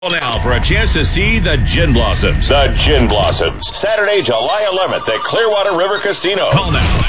Call now for a chance to see the Gin Blossoms. The Gin Blossoms. Saturday, July 11th at Clearwater River Casino. Call now.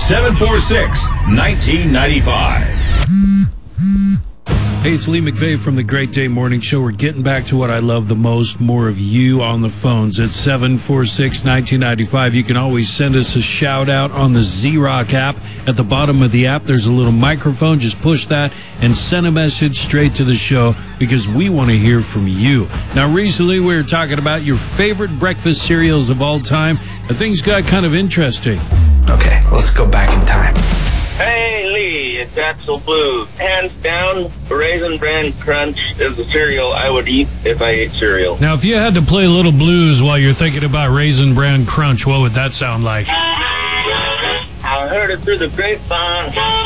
746-1995. Hey, it's Lee McVeigh from the Great Day Morning Show. We're getting back to what I love the most, more of you on the phones at 746-1995. You can always send us a shout-out on the Z-Rock app. At the bottom of the app, there's a little microphone. Just push that and send a message straight to the show because we want to hear from you. Now, recently we were talking about your favorite breakfast cereals of all time. Things got kind of interesting. Okay, let's go back in time. Hey Lee, it's Axel Blue. Hands down, Raisin Bran Crunch is the cereal I would eat if I ate cereal. Now, if you had to play a little blues while you're thinking about Raisin Bran Crunch, what would that sound like? I heard it through the grapevine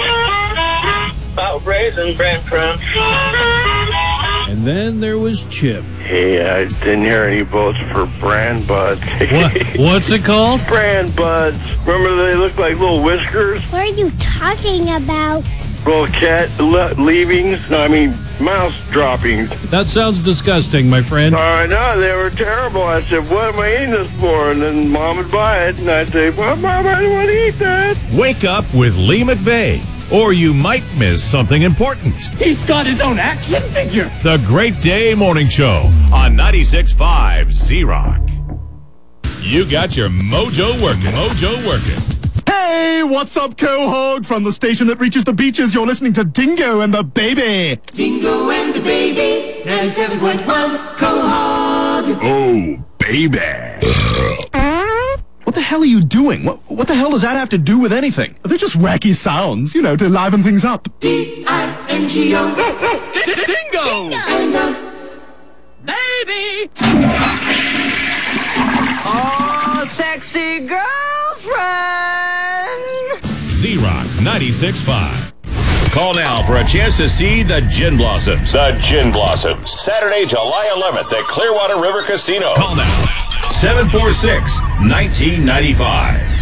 about Raisin Bran Crunch. And then there was Chip. Hey, I didn't hear any votes for Bran Buds. What's it called? Bran Buds. Remember they look like little whiskers? What are you talking about? Little cat leavings? No, I mean mouse droppings. That sounds disgusting, my friend. I know, they were terrible. I said, what am I eating this for? And then Mom would buy it, and I'd say, well, Mom, I don't want to eat that. Wake up with Lee McVeigh, or you might miss something important. He's got his own action figure. The Great Day Morning Show on 96.5 Z-Rock. You got your mojo working. Hey, what's up, Quahog? From the station that reaches the beaches, you're listening to Dingo and the Baby. Dingo and the Baby, 97.1 Quahog. Oh, baby. What the hell are you doing? What the hell does that have to do with anything? They're just wacky sounds, to liven things up. D-I-N-G-O. Dingo! And the Baby! Oh, sexy girlfriend. Z-Rock 96.5. Call now for a chance to see the Gin Blossoms. The Gin Blossoms. Saturday, July 11th at Clearwater River Casino. Call now. 746-1995.